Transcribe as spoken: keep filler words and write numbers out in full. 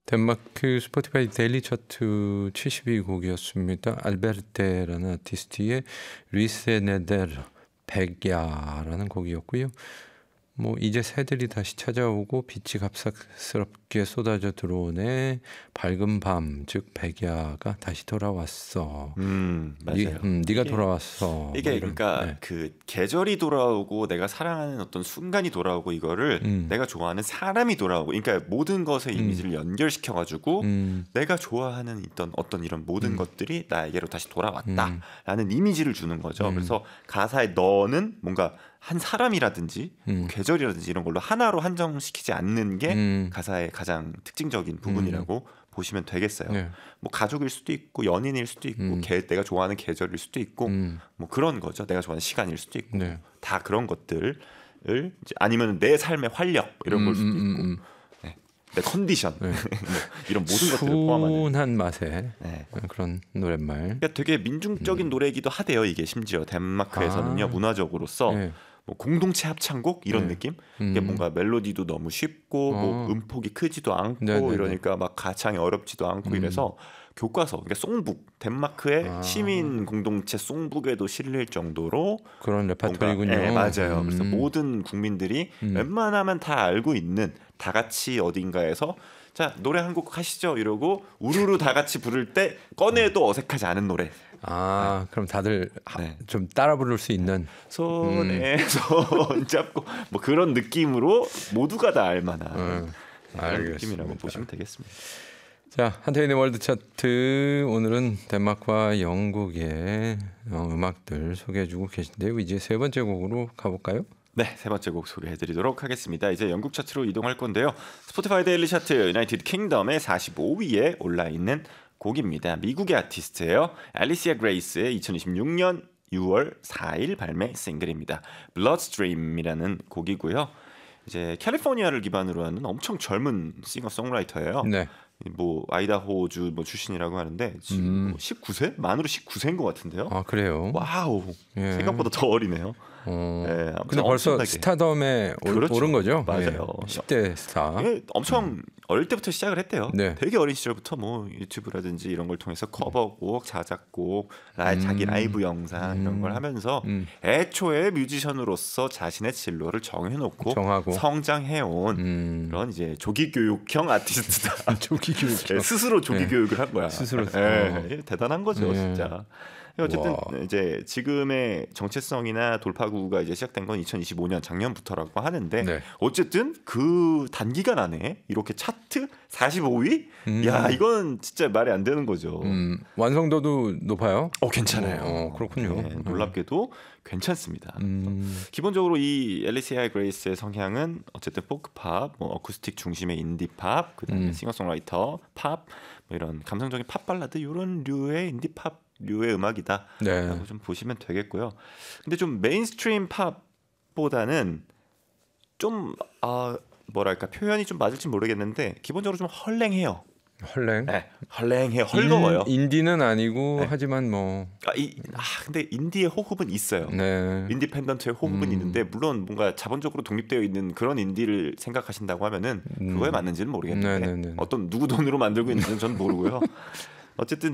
덴마크 스포티파이 데일리 차트 칠십 위 곡이었습니다. 알베르테라는 아티스트의 리세네데르 백야라는 곡이었고요. 뭐 이제 새들이 다시 찾아오고 빛이 갑작스럽게 쏟아져 들어오네. 밝은 밤, 즉 백야가 다시 돌아왔어. 음 맞아요. 니, 음, 네가 이게, 돌아왔어. 이게 뭐 이런, 그러니까 네. 그 계절이 돌아오고 내가 사랑하는 어떤 순간이 돌아오고 이거를 음. 내가 좋아하는 사람이 돌아오고, 그러니까 모든 것의 이미지를 연결시켜가지고 음, 내가 좋아하는 어떤 어떤 이런 모든 음. 것들이 나에게로 다시 돌아왔다라는 음. 이미지를 주는 거죠. 음. 그래서 가사에 너는 뭔가 한 사람이라든지 음. 계절이라든지 이런 걸로 하나로 한정시키지 않는 게 음. 가사의 가장 특징적인 부분이라고 보시면 되겠어요. 네. 뭐 가족일 수도 있고 연인일 수도 있고 음. 개, 내가 좋아하는 계절일 수도 있고 음. 뭐 그런 거죠. 내가 좋아하는 시간일 수도 있고 네. 다 그런 것들을 이제 아니면 내 삶의 활력 이런 걸 수도 음, 음, 있고 음. 네. 내 컨디션 네. 뭐 이런 모든 것들을 포함하는 순한 맛의 네. 그런 노랫말. 그러니까 되게 민중적인 음. 노래이기도 하대요. 이게 심지어 덴마크에서는요. 아. 문화적으로서 네. 뭐 공동체 합창곡 이런 네. 느낌? 음. 이게 뭔가 멜로디도 너무 쉽고 어. 뭐 음폭이 크지도 않고 네네네. 이러니까 막 가창이 어렵지도 않고 음. 이래서 교과서, 그러니까 송북, 덴마크의 아. 시민 공동체 송북에도 실릴 정도로 그런 뭔가 레파토리군요. 예, 맞아요. 그래서 음. 모든 국민들이 음. 웬만하면 다 알고 있는, 다 같이 어딘가에서 자 노래 한 곡 하시죠 이러고 우르르 다 같이 부를 때 꺼내도 어색하지 않은 노래. 아, 그럼 다들 하- 네. 좀 따라 부를 수 있는. 손에 손 잡고 뭐 그런 느낌으로 모두가 다 알만한 음, 그런 알겠습니다. 느낌이라고 보시면 되겠습니다. 자, 한태인의 월드 차트, 오늘은 덴마크와 영국의 어, 음악들 소개해주고 계신데요. 이제 세 번째 곡으로 가볼까요? 네, 세 번째 곡 소개해드리도록 하겠습니다. 이제 영국 차트로 이동할 건데요. 스포티파이 데일리 차트 유나이티드 킹덤의 사십오 위에 올라 있는 곡입니다. 미국의 아티스트예요. 앨리시아 그레이스의 이천이십육 년 유월 사일 발매 싱글입니다. Bloodstream이라는 곡이고요. 이제 캘리포니아를 기반으로 하는 엄청 젊은 싱어송라이터예요. 네. 뭐 아이다호주 뭐 출신이라고 하는데 지금 음. 뭐 십구 세? 만으로 십구 세인 것 같은데요. 아, 그래요? 와우, 예. 생각보다 더 어리네요. 어, 예, 아무튼 근데 벌써 엄청나게. 스타덤에 올- 그렇죠. 오른 거죠? 맞아요. 예, 십 대 스타. 예, 엄청 어릴 때부터 시작을 했대요. 네. 되게 어린 시절부터 뭐 유튜브라든지 이런 걸 통해서 커버곡, 자작곡, 라, 자기 라이브 영상 이런 걸 하면서 음. 애초에 뮤지션으로서 자신의 진로를 정해놓고 정하고. 성장해온 음. 그런 이제 조기 교육형 아티스트다. 조기 교육. 예, 스스로 조기 네. 교육을 한 거야. 스스로. 예, 어. 예, 대단한 거죠, 예. 진짜. 어쨌든 와. 이제 지금의 정체성이나 돌파구가 이제 시작된 건 이천이십오 년 작년부터라고 하는데 네. 어쨌든 그 단기간 안에 이렇게 차트 사십오 위? 음. 야, 이건 진짜 말이 안 되는 거죠. 음, 완성도도 높아요? 어, 괜찮아요. 어, 그렇군요. 네, 놀랍게도 괜찮습니다. 음. 기본적으로 이 앨리시아 그레이스의 성향은 어쨌든 포크팝, 뭐 어쿠스틱 중심의 인디팝, 그다음에 음. 싱어송라이터, 팝, 뭐 이런 감성적인 팝 발라드 이런 류의 인디팝 류의 음악이다라고 네. 좀 보시면 되겠고요. 근데 좀 메인스트림 팝보다는 좀 아, 뭐랄까 표현이 좀 맞을지 모르겠는데 기본적으로 좀 헐랭해요. 헐랭. 네, 헐랭해요. 헐거워요. 인, 인디는 아니고 네. 하지만 뭐. 아, 이, 아 근데 인디의 호흡은 있어요. 네. 인디펜던트의 호흡은 음. 있는데 물론 뭔가 자본적으로 독립되어 있는 그런 인디를 생각하신다고 하면은 그거에 음. 맞는지는 모르겠는데 네네네. 어떤 누구 돈으로 만들고 있는지는 전 모르고요. 어쨌든